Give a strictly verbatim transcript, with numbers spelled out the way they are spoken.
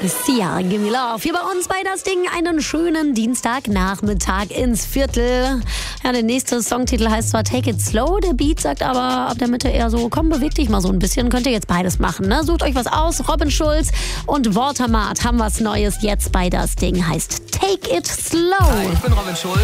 Sia, Gimme Love. Hier bei uns bei das Ding einen schönen Dienstagnachmittag ins Viertel. Ja, der nächste Songtitel heißt zwar Take It Slow, der Beat sagt aber ab der Mitte eher so, komm, beweg dich mal so ein bisschen. Könnt ihr jetzt beides machen, ne? Sucht euch was aus. Robin Schulz und Watermart haben was Neues jetzt bei das Ding. Heißt Take It Slow. Hi, ich bin Robin Schulz.